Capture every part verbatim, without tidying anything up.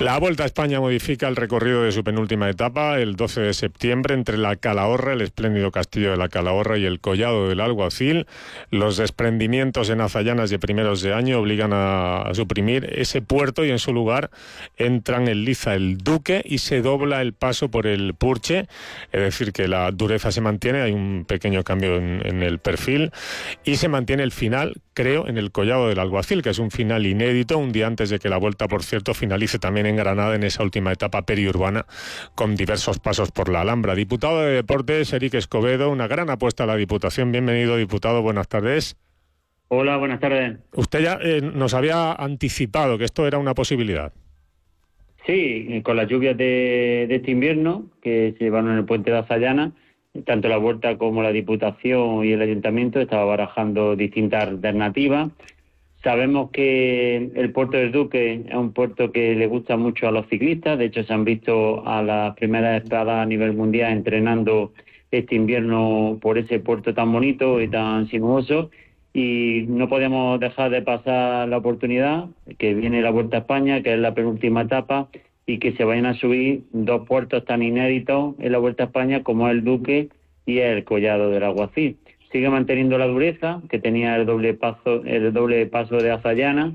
La Vuelta a España modifica el recorrido de su penúltima etapa el doce de septiembre entre la Calahorra, el espléndido castillo de la Calahorra y el Collado del Alguacil. Los desprendimientos en Azallanas de primeros de año obligan a, a suprimir ese puerto y en su lugar entran en liza el Duque y se dobla el paso por el Purche, es decir que la dureza se mantiene, hay un pequeño cambio en, en el perfil y se mantiene el final, creo, en el Collado del Alguacil, que es un final inédito, un día antes de que la Vuelta, por cierto, finalice también en Granada en esa última etapa periurbana con diversos pasos por la Alhambra. Diputado de Deportes, Eric Escobedo, una gran apuesta a la Diputación. Bienvenido, diputado, buenas tardes. Hola, buenas tardes. Usted ya eh, nos había anticipado que esto era una posibilidad. Sí, con las lluvias de, de este invierno que se llevaron en el puente de Azallana, tanto la Vuelta como la Diputación y el Ayuntamiento estaba barajando distintas alternativas. Sabemos que el puerto del Duque es un puerto que le gusta mucho a los ciclistas. De hecho, se han visto a las primeras espadas a nivel mundial entrenando este invierno por ese puerto tan bonito y tan sinuoso. Y no podemos dejar de pasar la oportunidad, que viene la Vuelta a España, que es la penúltima etapa, y que se vayan a subir dos puertos tan inéditos en la Vuelta a España como el Duque y el Collado del Alguacil. Sigue manteniendo la dureza que tenía el doble paso, el doble paso de Azallana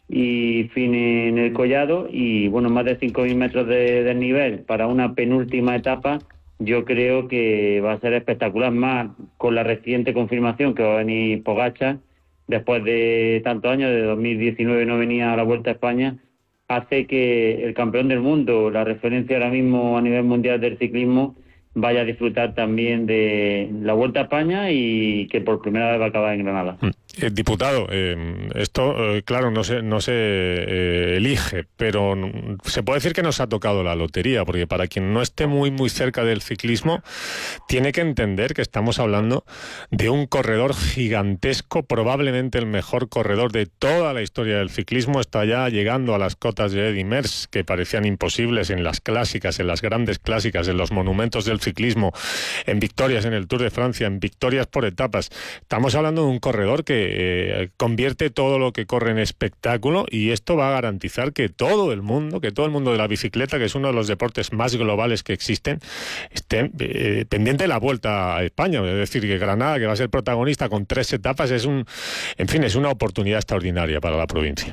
y fin en el Collado, y bueno, más de cinco mil metros de desnivel para una penúltima etapa. Yo creo que va a ser espectacular, más con la reciente confirmación que va a venir Pogačar después de tantos años, de dos mil diecinueve no venía a la Vuelta a España, hace que el campeón del mundo, la referencia ahora mismo a nivel mundial del ciclismo, vaya a disfrutar también de la Vuelta a España y que por primera vez va a acabar en Granada. Eh, diputado, eh, esto, eh, claro, no se, no se eh, elige, pero se puede decir que nos ha tocado la lotería, porque para quien no esté muy, muy cerca del ciclismo, tiene que entender que estamos hablando de un corredor gigantesco, probablemente el mejor corredor de toda la historia del ciclismo. Está ya llegando a las cotas de Eddy Merckx, que parecían imposibles en las clásicas, en las grandes clásicas, en los monumentos del ciclismo, en victorias en el Tour de Francia, en victorias por etapas. Estamos hablando de un corredor que eh, convierte todo lo que corre en espectáculo, y esto va a garantizar que todo el mundo, que todo el mundo de la bicicleta, que es uno de los deportes más globales que existen, esté eh, pendiente de la Vuelta a España. Es decir, que Granada, que va a ser protagonista con tres etapas, es un, en fin, es una oportunidad extraordinaria para la provincia.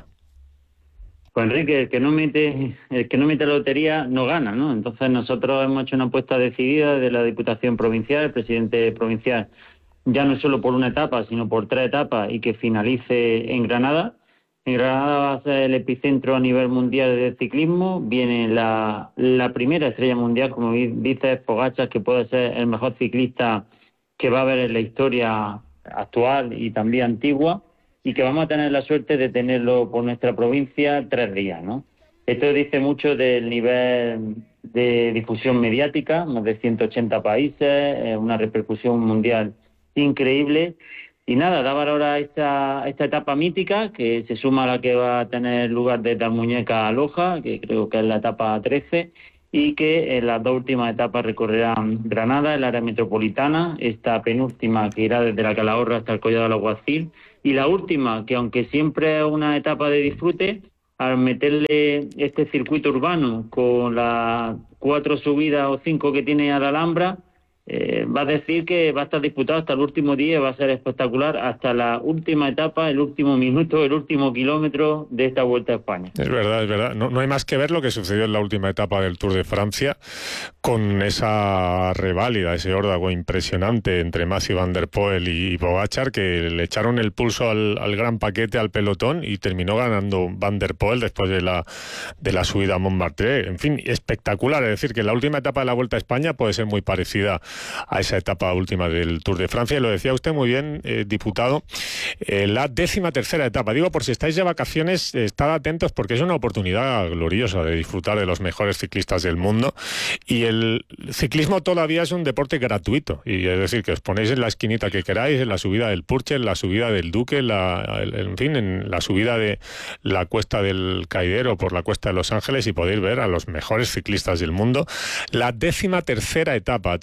Pues Enrique, el que no mete, el que no mete la lotería no gana, ¿no? Entonces nosotros hemos hecho una apuesta decidida de la Diputación Provincial, el presidente provincial, ya no solo por una etapa, sino por tres etapas, y que finalice en Granada. En Granada va a ser el epicentro a nivel mundial del ciclismo. Viene la, la primera estrella mundial, como dices, Pogačar, que puede ser el mejor ciclista que va a haber en la historia actual y también antigua, y que vamos a tener la suerte de tenerlo por nuestra provincia tres días, ¿no? Esto dice mucho del nivel de difusión mediática, más de ciento ochenta países, una repercusión mundial increíble. Y nada, da valor a esta, esta etapa mítica, que se suma a la que va a tener lugar desde Almuñécar a Loja, que creo que es la etapa trece, y que en las dos últimas etapas recorrerán Granada, el área metropolitana, esta penúltima que irá desde la Calahorra hasta el Collado del Alguacil, y la última, que aunque siempre es una etapa de disfrute, al meterle este circuito urbano con las cuatro subidas o cinco que tiene a la Alhambra, Eh, va a decir que va a estar disputado hasta el último día, va a ser espectacular hasta la última etapa, el último minuto, el último kilómetro de esta Vuelta a España. Es verdad, es verdad. No, no hay más que ver lo que sucedió en la última etapa del Tour de Francia, con esa reválida, ese órdago impresionante entre Mathieu van der Poel y, y Pogačar, que le echaron el pulso al, al gran paquete, al pelotón, y terminó ganando Van der Poel después de la, de la subida a Montmartre. En fin, espectacular. Es decir, que la última etapa de la Vuelta a España puede ser muy parecida a esa etapa última del Tour de Francia. Y lo decía usted muy bien, eh, diputado, eh, la décima tercera etapa. Digo, por si estáis de vacaciones, eh, estad atentos, porque es una oportunidad gloriosa de disfrutar de los mejores ciclistas del mundo. Y el ciclismo todavía es un deporte gratuito. Y es decir, que os ponéis en la esquinita que queráis, en la subida del Purche, en la subida del Duque, en, la, en fin, en la subida de la cuesta del Caidero por la cuesta de Los Ángeles, y podéis ver a los mejores ciclistas del mundo. La décima tercera etapa, atención,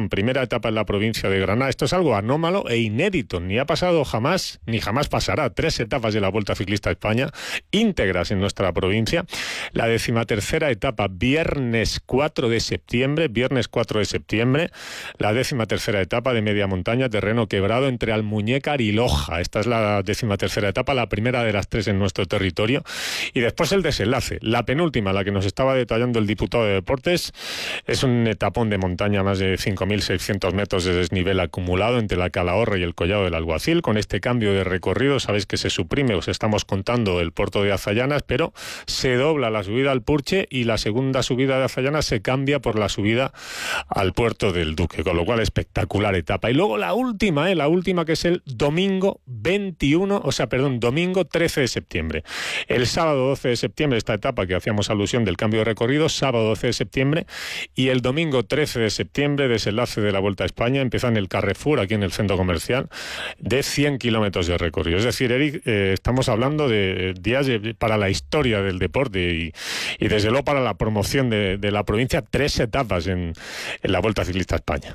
en primera etapa en la provincia de Granada. Esto es algo anómalo e inédito, ni ha pasado jamás, ni jamás pasará. Tres etapas de la Vuelta Ciclista a España, íntegras en nuestra provincia. La decimatercera etapa, viernes cuatro de septiembre, viernes cuatro de septiembre, la decimatercera etapa de media montaña, terreno quebrado entre Almuñécar y Loja. Esta es la decimatercera etapa, la primera de las tres en nuestro territorio. Y después el desenlace, la penúltima, la que nos estaba detallando el diputado de Deportes, es un etapón de montaña, más de cinco mil seiscientos metros de desnivel acumulado entre la Calahorra y el Collado del Alguacil. Con este cambio de recorrido, sabéis que se suprime, os estamos contando, el puerto de Azallanas, pero se dobla la subida al Purche y la segunda subida de Azallanas se cambia por la subida al puerto del Duque, con lo cual espectacular etapa. Y luego la última, ¿eh? la última que es el domingo veintiuno, o sea, perdón, domingo trece de septiembre. El sábado doce de septiembre, esta etapa que hacíamos alusión del cambio de recorrido, sábado doce de septiembre, y el domingo trece de septiembre, desenlace de la Vuelta a España, empieza en el Carrefour, aquí en el centro comercial, de cien kilómetros de recorrido. Es decir, Eric, eh, estamos hablando de días de, para la historia del deporte y, y desde luego para la promoción de, de la provincia, tres etapas en, en la Vuelta Ciclista a España.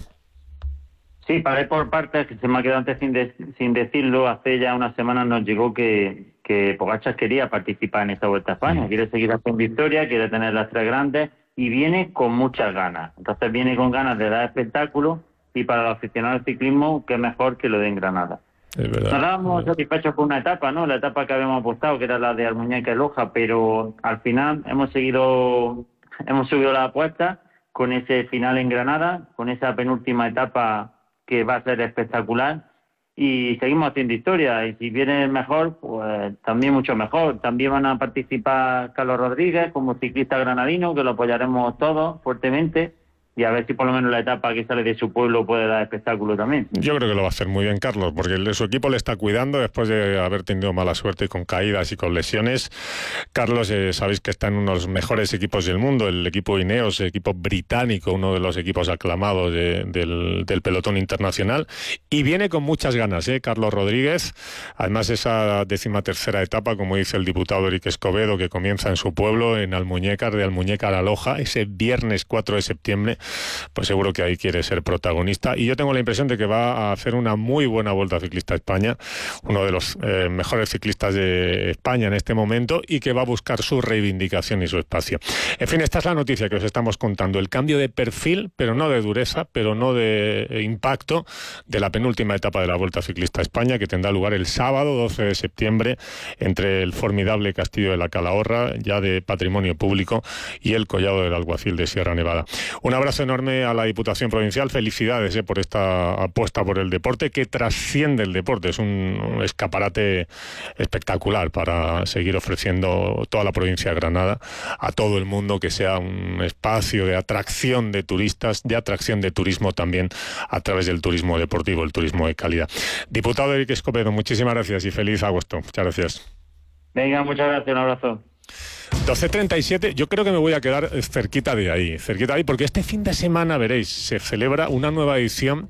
Sí, para ir por partes, que se me ha quedado antes sin, de, sin decirlo, hace ya unas semanas nos llegó que, que Pogačar quería participar en esta Vuelta a España, mm. quiere seguir haciendo historia, quiere tener las tres grandes y viene con muchas ganas. Entonces viene con ganas de dar espectáculo y para los aficionados del ciclismo, qué mejor que lo de en Granada. Es verdad. Nos dábamos satisfechos con una etapa, ¿no? La etapa que habíamos apostado, que era la de Almuñécar y Loja, pero al final hemos seguido, hemos subido la apuesta con ese final en Granada, con esa penúltima etapa que va a ser espectacular y seguimos haciendo historia y si viene mejor, pues también mucho mejor. También van a participar Carlos Rodríguez como ciclista granadino, que lo apoyaremos todos fuertemente. Y a ver si por lo menos la etapa que sale de su pueblo puede dar espectáculo también. Yo creo que lo va a hacer muy bien Carlos, porque el, su equipo le está cuidando después de haber tenido mala suerte con caídas y con lesiones. Carlos, eh, sabéis que está en uno de los mejores equipos del mundo, el equipo Ineos, el equipo británico, uno de los equipos aclamados de, del, del pelotón internacional, y viene con muchas ganas, ¿eh? Carlos Rodríguez. Además, esa decimatercera etapa, como dice el diputado Eric Escobedo, que comienza en su pueblo, en Almuñécar, de Almuñécar a Loja, ese viernes cuatro de septiembre, pues seguro que ahí quiere ser protagonista y yo tengo la impresión de que va a hacer una muy buena Vuelta Ciclista a España, uno de los eh, mejores ciclistas de España en este momento y que va a buscar su reivindicación y su espacio. En fin, esta es la noticia que os estamos contando, el cambio de perfil, pero no de dureza, pero no de impacto, de la penúltima etapa de la Vuelta Ciclista a España, que tendrá lugar el sábado doce de septiembre entre el formidable Castillo de la Calahorra, ya de patrimonio público, y el Collado del Alguacil de Sierra Nevada. Un abrazo enorme a la Diputación Provincial, felicidades eh, por esta apuesta por el deporte que trasciende el deporte, es un, un escaparate espectacular para seguir ofreciendo toda la provincia de Granada a todo el mundo, que sea un espacio de atracción de turistas, de atracción de turismo también a través del turismo deportivo, el turismo de calidad. Diputado Eric Escobedo, muchísimas gracias y feliz agosto. Muchas gracias. Venga, muchas gracias, un abrazo. doce treinta y siete, yo creo que me voy a quedar cerquita de ahí, cerquita de ahí, porque este fin de semana, veréis, se celebra una nueva edición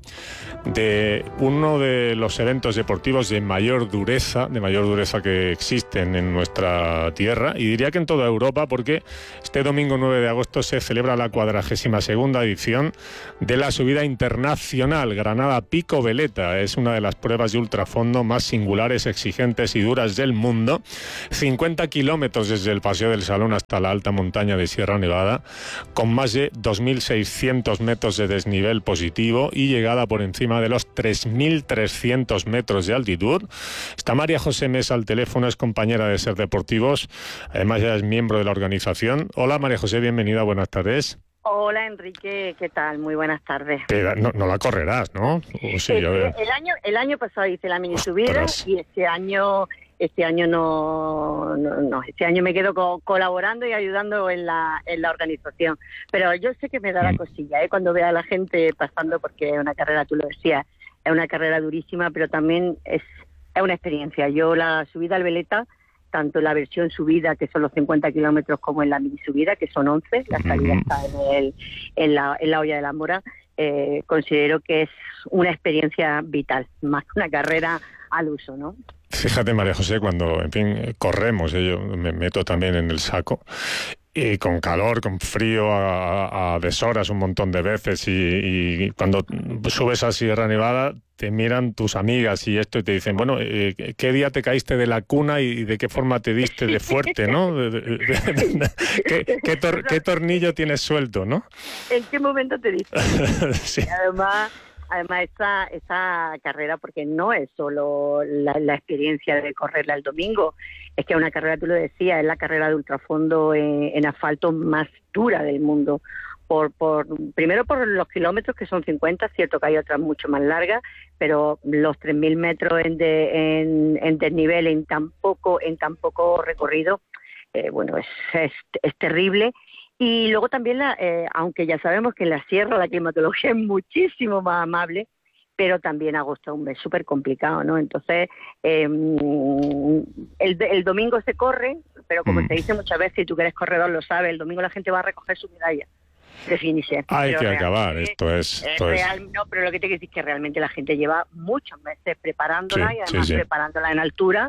de uno de los eventos deportivos de mayor dureza, de mayor dureza que existen en nuestra tierra, y diría que en toda Europa, porque este domingo nueve de agosto se celebra la cuadragésima segunda edición de la subida internacional Granada Pico Veleta. Es una de las pruebas de ultrafondo más singulares, exigentes y duras del mundo. cincuenta kilómetros desde el Paseo del Salón hasta la alta montaña de Sierra Nevada, con más de dos mil seiscientos metros de desnivel positivo y llegada por encima de los tres mil trescientos metros de altitud. Está María José Mesa al teléfono, es compañera de Ser Deportivos, además ya es miembro de la organización. Hola María José, bienvenida, buenas tardes. Hola Enrique, ¿qué tal? Muy buenas tardes. Pero no, no la correrás, ¿no? O sí, el, el año el año pasado hice la mini subida y este año este año no, no, no este año me quedo co- colaborando y ayudando en la en la organización. Pero yo sé que me da la cosilla, ¿eh? Cuando vea a la gente pasando, porque es una carrera, tú lo decías, es una carrera durísima, pero también es es una experiencia. Yo la subida al Veleta, tanto en la versión subida, que son los cincuenta kilómetros, como en la mini subida, que son once, la salida está en, el, en, la, en la Hoya de la Mora, eh, considero que es una experiencia vital, más que una carrera al uso, ¿no? Fíjate, María José, cuando, en fin, corremos, eh, yo me meto también en el saco, Y con calor, con frío, a, a deshoras un montón de veces, y, y cuando subes a Sierra Nevada te miran tus amigas y esto y te dicen, bueno, eh, ¿qué día te caíste de la cuna y de qué forma te diste de fuerte, ¿no? De, de, de, de, ¿qué, qué, tor, ¿Qué tornillo tienes suelto, no? ¿En qué momento te diste? Sí. Y además... Además, esta, esta carrera, porque no es solo la, la experiencia de correrla el domingo, es que es una carrera, tú lo decías, es la carrera de ultrafondo en, en asfalto más dura del mundo. Por, por primero por los kilómetros, que son cincuenta, cierto que hay otras mucho más largas, pero los tres mil metros en, de, en, en desnivel en tan poco, en tan poco recorrido, eh, bueno, es, es, es terrible. Y luego también, la, eh, aunque ya sabemos que en la sierra la climatología es muchísimo más amable, pero también agosto es un mes súper complicado, ¿no? Entonces, eh, el, el domingo se corre, pero como mm. se dice muchas veces, y tú que eres corredor lo sabes, el domingo la gente va a recoger su medalla de finisher. Hay pero que acabar, esto es... Esto es es... real, no, pero lo que te quiero decir es que realmente la gente lleva muchos meses preparándola sí, y además sí, sí. preparándola en altura,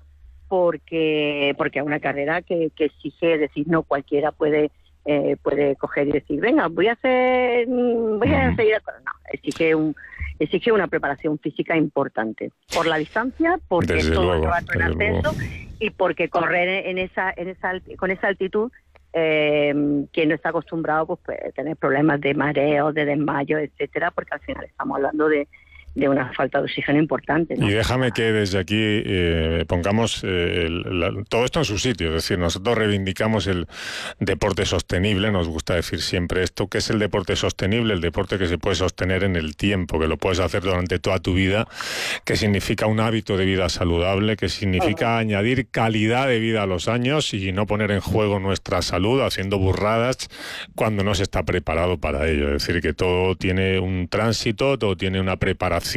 porque, porque es una carrera que, que exige, es decir, no cualquiera puede... Eh, puede coger y decir, venga, voy a hacer, voy a seguir, no, exige un, exige una preparación física importante, por la distancia, porque desde todo luego, va en ascenso, y porque correr en esa, en esa, con esa altitud, eh, quien no está acostumbrado, pues puede tener problemas de mareo, de desmayo, etcétera, porque al final estamos hablando de de una falta de oxígeno importante, ¿no? Y déjame que desde aquí eh, pongamos eh, el, la, todo esto en su sitio, es decir, nosotros reivindicamos el deporte sostenible, nos gusta decir siempre esto, que es el deporte sostenible, el deporte que se puede sostener en el tiempo, que lo puedes hacer durante toda tu vida, que significa un hábito de vida saludable, que significa uh-huh. añadir calidad de vida a los años y no poner en juego nuestra salud haciendo burradas cuando no se está preparado para ello, es decir, que todo tiene un tránsito, todo tiene una preparación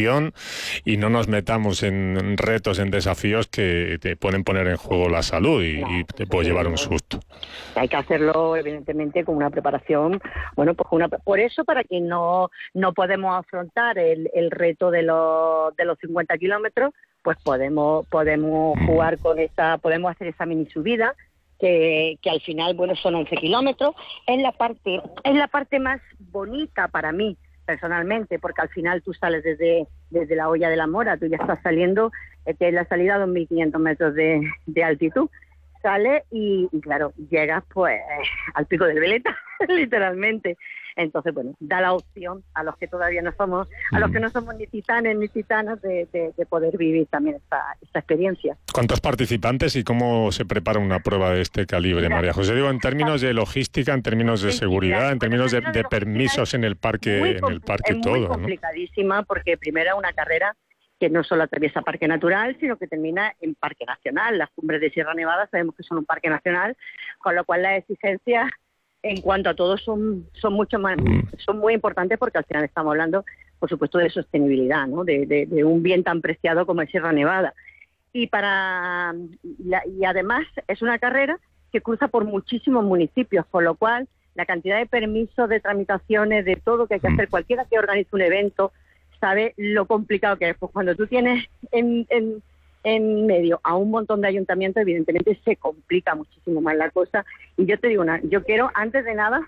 y no nos metamos en retos, en desafíos que te pueden poner en juego la salud y, no, y te puede llevar un susto. Hay que hacerlo evidentemente con una preparación, bueno, pues una, por eso para quien no no podemos afrontar el, el reto de los de los cincuenta kilómetros, pues podemos podemos mm. jugar con esa, podemos hacer esa mini subida que, que al final, bueno, son once kilómetros, es la parte es la parte más bonita para mí personalmente, porque al final tú sales desde desde la Hoya de la Mora, tú ya estás saliendo, eh, que es la salida a dos mil quinientos metros de, de altitud, sales y, y claro, llegas pues al pico del Veleta, literalmente. Entonces, bueno, da la opción a los que todavía no somos, a los que no somos ni titanes ni titanas, de, de, de poder vivir también esta, esta experiencia. ¿Cuántos participantes y cómo se prepara una prueba de este calibre, Mira, María José? Digo, en términos de logística, en términos de seguridad, en términos de, de permisos en el parque, en el parque es todo, muy ¿no? complicadísima, porque primero es una carrera que no solo atraviesa Parque Natural, sino que termina en Parque Nacional. Las cumbres de Sierra Nevada sabemos que son un parque nacional, con lo cual las exigencias en cuanto a todo son son mucho más son muy importantes, porque al final estamos hablando, por supuesto, de sostenibilidad, ¿no? De, de, de un bien tan preciado como es Sierra Nevada. Y para la, y además es una carrera que cruza por muchísimos municipios, con lo cual la cantidad de permisos, de tramitaciones, de todo que hay que hacer, cualquiera que organice un evento sabe lo complicado que es. Pues cuando tú tienes en, en, en medio a un montón de ayuntamientos, evidentemente se complica muchísimo más la cosa. Y yo te digo, una, yo quiero, antes de nada,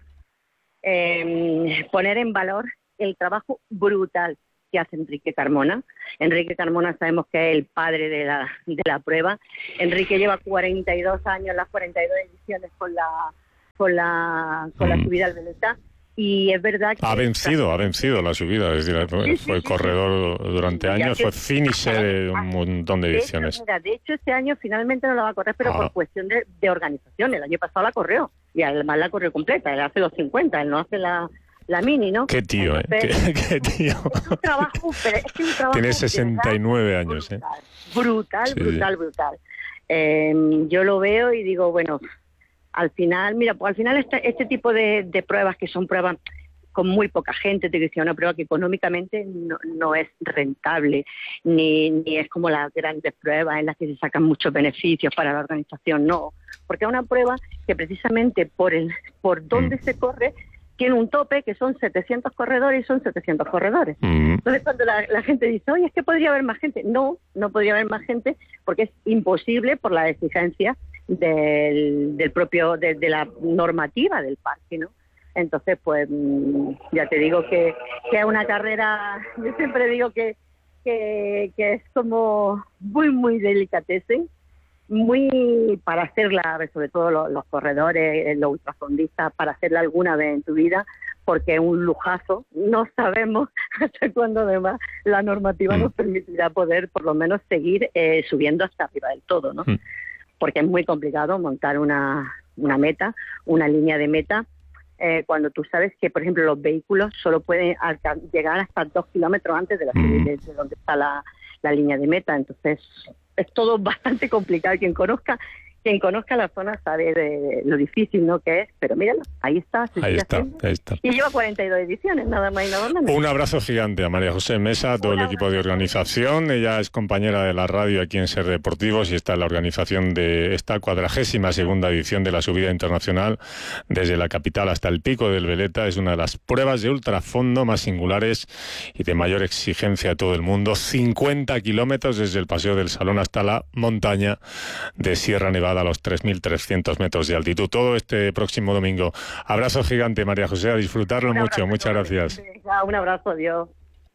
eh, poner en valor el trabajo brutal que hace Enrique Carmona. Enrique Carmona sabemos que es el padre de la, de la prueba. Enrique lleva cuarenta y dos años, las cuarenta y dos ediciones con la, con la, con la subida al Veleta. Y es verdad que... Ha vencido, ha vencido la subida, es decir, fue, sí, sí, fue sí, corredor sí. durante sí, años, fue finisher de un montón de ediciones. De hecho, mira, de hecho, este año finalmente no la va a correr, pero ah. por cuestión de, de organización. El año pasado la corrió, y además la corrió completa, él hace los cincuenta, él no hace la, la mini, ¿no? Qué tío, Entonces, ¿eh? Qué, qué tío. Es un trabajo, pero es que un trabajo... Tiene sesenta y nueve años, brutal, ¿eh? Brutal, sí. brutal, brutal. Eh, yo lo veo y digo, bueno, al final, mira, pues al final este, este tipo de, de pruebas, que son pruebas con muy poca gente, te decía, una prueba que económicamente no, no es rentable, ni, ni es como las grandes pruebas en las que se sacan muchos beneficios para la organización, no, porque es una prueba que precisamente por el por donde mm. se corre tiene un tope, que son setecientos corredores, y son setecientos corredores. Mm. Entonces cuando la, la gente dice, oye, es que podría haber más gente, no, no podría haber más gente, porque es imposible por la exigencia del, del propio, de, de la normativa del parque, ¿no? Entonces, pues, ya te digo que, que es una carrera, yo siempre digo que, que, que es como muy, muy delicatessen, muy para hacerla, sobre todo los, los corredores, los ultrafondistas, para hacerla alguna vez en tu vida, porque es un lujazo. No sabemos hasta cuándo además la normativa nos permitirá poder por lo menos seguir eh, subiendo hasta arriba del todo, ¿no? Porque es muy complicado montar una, una meta, una línea de meta, eh, cuando tú sabes que, por ejemplo, los vehículos solo pueden alca- llegar hasta dos kilómetros antes de, la, de, de donde está la, la línea de meta. Entonces, es todo bastante complicado. Quien conozca quien conozca la zona sabe de, de lo difícil, ¿no?, que es, pero míralo, ahí está. Ahí está, haciendo. ahí está. Y lleva cuarenta y dos ediciones, nada más y nada menos. Un abrazo gigante a María José Mesa, a todo el equipo de organización. Ella es compañera de la radio aquí en Ser Deportivos y está en la organización de esta cuadragésima segunda edición de la subida internacional desde la capital hasta el Pico del Veleta. Es una de las pruebas de ultrafondo más singulares y de mayor exigencia a todo el mundo. cincuenta kilómetros desde el Paseo del Salón hasta la montaña de Sierra Nevada a los tres mil trescientos metros de altitud. Todo este próximo domingo. Abrazo gigante, María José, a disfrutarlo mucho. Muchas gracias. Un abrazo, adiós.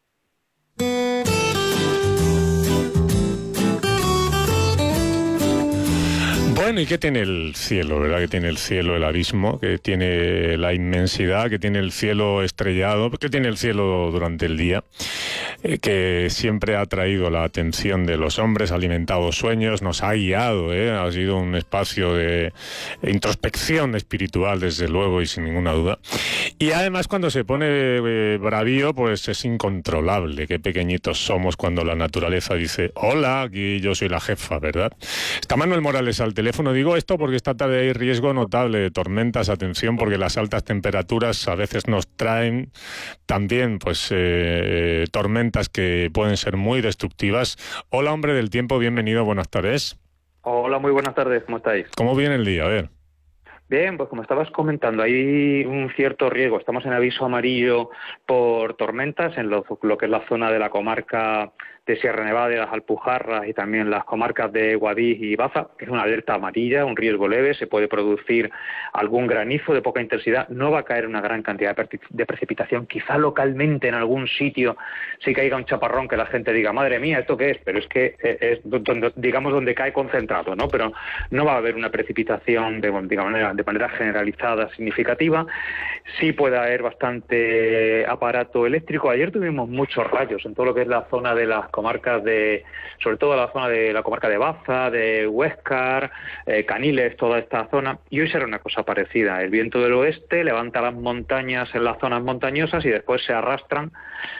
Bueno, ¿y qué tiene el cielo, verdad? Que tiene el cielo, el abismo, que tiene la inmensidad, que tiene el cielo estrellado, que tiene el cielo durante el día, eh, que siempre ha atraído la atención de los hombres, ha alimentado sueños, nos ha guiado, ¿eh? Ha sido un espacio de introspección espiritual, desde luego, y sin ninguna duda. Y además, cuando se pone eh, bravío, pues es incontrolable. Qué pequeñitos somos cuando la naturaleza dice, hola, aquí yo soy la jefa, ¿verdad? Está Manuel Morales al teléfono. Digo esto porque esta tarde hay riesgo notable de tormentas. Atención, porque las altas temperaturas a veces nos traen también pues eh, tormentas que pueden ser muy destructivas. Hola, hombre del tiempo, bienvenido, buenas tardes. Hola, muy buenas tardes, ¿cómo estáis? ¿Cómo viene el día? A ver. Bien, pues como estabas comentando, hay un cierto riesgo. Estamos en aviso amarillo por tormentas en lo, lo que es la zona de la comarca de Sierra Nevada, de las Alpujarras y también las comarcas de Guadix y Baza. Es una alerta amarilla, un riesgo leve, se puede producir algún granizo de poca intensidad, no va a caer una gran cantidad de, de precipitación, quizá localmente en algún sitio sí caiga un chaparrón que la gente diga, madre mía, ¿esto qué es? Pero es que es donde, digamos, donde cae concentrado, ¿no? Pero no va a haber una precipitación de, digamos, de manera generalizada significativa. Sí puede haber bastante aparato eléctrico. Ayer tuvimos muchos rayos en todo lo que es la zona de las comarcas de, sobre todo la zona de la comarca de Baza, de Huéscar, eh, Caniles, toda esta zona, y hoy será una cosa parecida. El viento del oeste levanta las montañas en las zonas montañosas y después se arrastran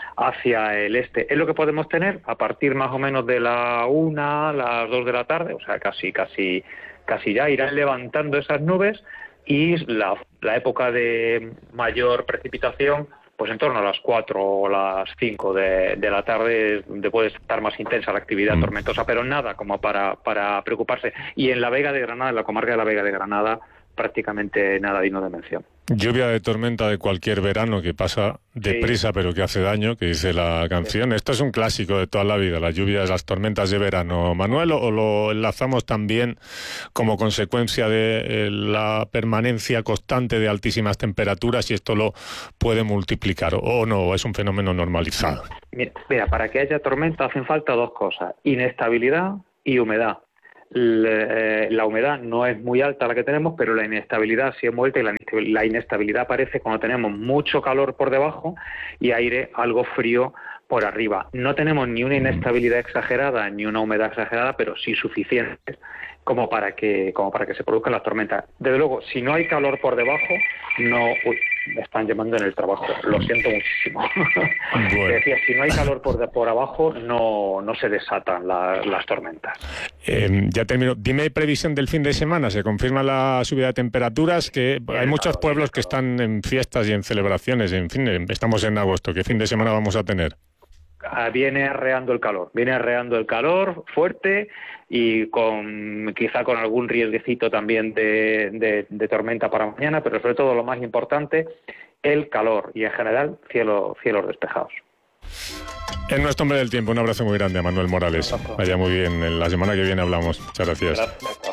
hacia el este. Es lo que podemos tener a partir más o menos de la una, las dos de la tarde, o sea, casi, casi, casi ya irán levantando esas nubes y la, la época de mayor precipitación, pues en torno a las cuatro o las cinco de, de la tarde, donde puede estar más intensa la actividad mm. tormentosa, pero nada como para, para preocuparse. Y en la Vega de Granada, en la comarca de la Vega de Granada, prácticamente nada digno de mención. Lluvia de tormenta de cualquier verano que pasa deprisa, sí, pero que hace daño, que dice la canción. Sí. Esto es un clásico de toda la vida, las lluvias, las tormentas de verano. Manuel, ¿o lo enlazamos también como consecuencia de la permanencia constante de altísimas temperaturas y esto lo puede multiplicar? ¿O no? ¿Es un fenómeno normalizado? Mira, para que haya tormenta hacen falta dos cosas, inestabilidad y humedad. La humedad no es muy alta la que tenemos, pero la inestabilidad sí es muy alta, y la inestabilidad aparece cuando tenemos mucho calor por debajo y aire algo frío por arriba. No tenemos ni una inestabilidad exagerada ni una humedad exagerada, pero sí suficiente como para que como para que se produzcan las tormentas. Desde luego, si no hay calor por debajo, no... Uy, me están llamando en el trabajo, lo siento muchísimo. Bueno. Decía, si no hay calor por, por abajo, no, no se desatan la, las tormentas. Eh, ya termino. Dime previsión del fin de semana. Se confirma la subida de temperaturas, que hay el muchos calor, pueblos que están en fiestas y en celebraciones. En fin, estamos en agosto. ¿Qué fin de semana vamos a tener? Viene arreando el calor, viene arreando el calor fuerte y con quizá con algún riesguecito también de, de, de tormenta para mañana, pero sobre todo lo más importante, el calor y en general cielo, cielos despejados. En nuestro hombre del tiempo, un abrazo muy grande a Manuel Morales. Vaya muy bien, en la semana que viene hablamos. Muchas gracias. Gracias.